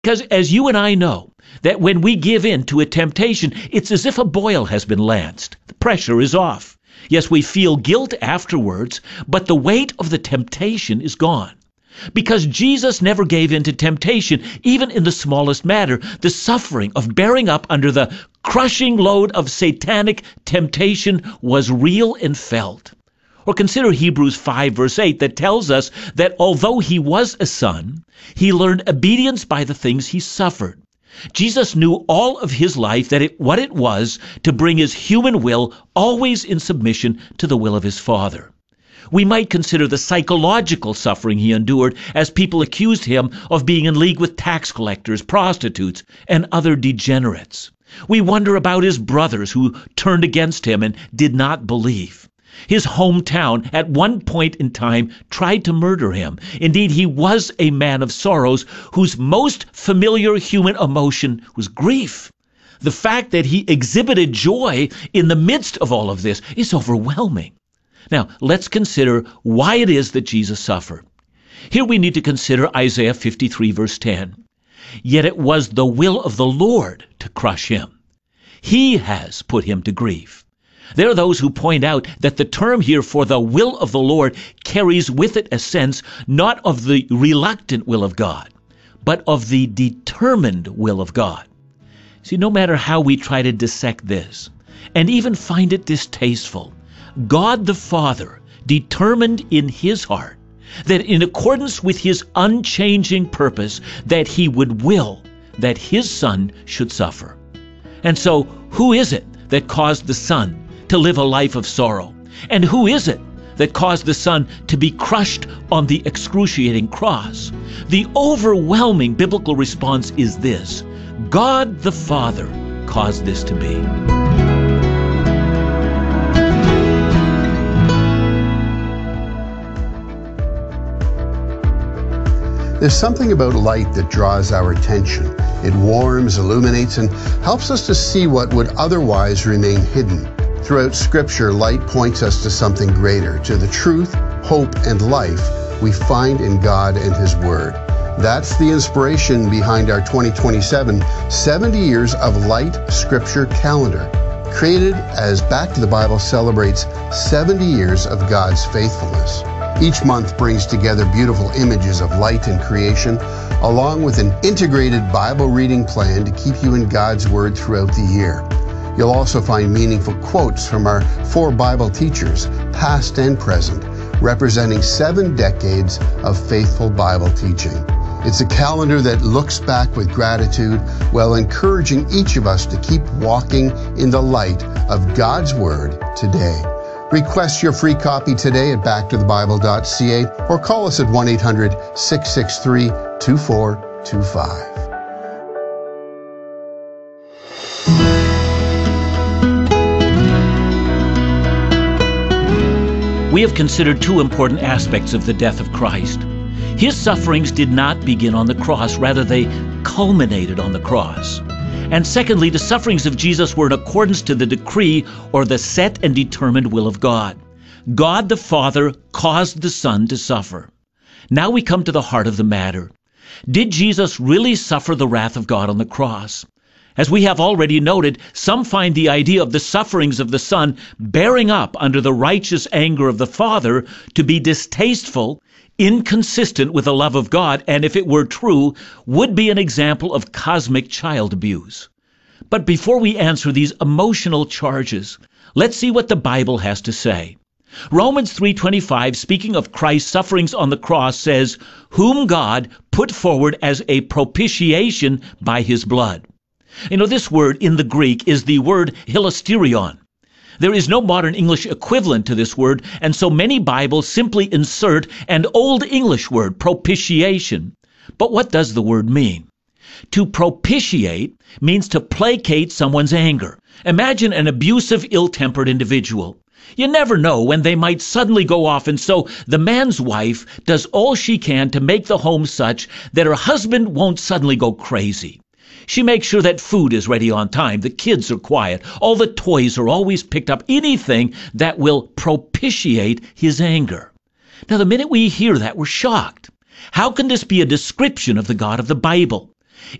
Because as you and I know, that when we give in to a temptation, it's as if a boil has been lanced. The pressure is off. Yes, we feel guilt afterwards, but the weight of the temptation is gone. Because Jesus never gave in to temptation, even in the smallest matter, the suffering of bearing up under the crushing load of satanic temptation was real and felt. Or consider Hebrews 5 verse 8 that tells us that although he was a son, he learned obedience by the things he suffered. Jesus knew all of his life what it was to bring his human will always in submission to the will of his Father. We might consider the psychological suffering he endured as people accused him of being in league with tax collectors, prostitutes, and other degenerates. We wonder about his brothers who turned against him and did not believe. His hometown at one point in time tried to murder him. Indeed, he was a man of sorrows whose most familiar human emotion was grief. The fact that he exhibited joy in the midst of all of this is overwhelming. Now, let's consider why it is that Jesus suffered. Here we need to consider Isaiah 53 verse 10. Yet it was the will of the Lord to crush him. He has put him to grief. There are those who point out that the term here for the will of the Lord carries with it a sense not of the reluctant will of God, but of the determined will of God. See, no matter how we try to dissect this, and even find it distasteful, God the Father determined in his heart that in accordance with his unchanging purpose that he would will that his Son should suffer. And so, who is it that caused the Son to live a life of sorrow? And who is it that caused the Son to be crushed on the excruciating cross? The overwhelming biblical response is this: God the Father caused this to be. There's something about light that draws our attention. It warms, illuminates, and helps us to see what would otherwise remain hidden. Throughout Scripture, light points us to something greater, to the truth, hope, and life we find in God and His Word. That's the inspiration behind our 2027 70 Years of Light Scripture calendar, created as Back to the Bible celebrates 70 years of God's faithfulness. Each month brings together beautiful images of light and creation, along with an integrated Bible reading plan to keep you in God's Word throughout the year. You'll also find meaningful quotes from our 4 Bible teachers, past and present, representing 7 decades of faithful Bible teaching. It's a calendar that looks back with gratitude while encouraging each of us to keep walking in the light of God's Word today. Request your free copy today at backtothebible.ca or call us at 1-800-663-2425. We have considered 2 important aspects of the death of Christ. His sufferings did not begin on the cross, rather they culminated on the cross. And secondly, the sufferings of Jesus were in accordance to the decree or the set and determined will of God. God the Father caused the Son to suffer. Now we come to the heart of the matter. Did Jesus really suffer the wrath of God on the cross? As we have already noted, some find the idea of the sufferings of the Son bearing up under the righteous anger of the Father to be distasteful, inconsistent with the love of God, and if it were true, would be an example of cosmic child abuse. But before we answer these emotional charges, let's see what the Bible has to say. Romans 3:25, speaking of Christ's sufferings on the cross, says, "Whom God put forward as a propitiation by his blood." You know, this word in the Greek is the word hilasterion. There is no modern English equivalent to this word, and so many Bibles simply insert an Old English word, propitiation. But what does the word mean? To propitiate means to placate someone's anger. Imagine an abusive, ill-tempered individual. You never know when they might suddenly go off, and so the man's wife does all she can to make the home such that her husband won't suddenly go crazy. She makes sure that food is ready on time, the kids are quiet, all the toys are always picked up, anything that will propitiate his anger. Now, the minute we hear that, we're shocked. How can this be a description of the God of the Bible?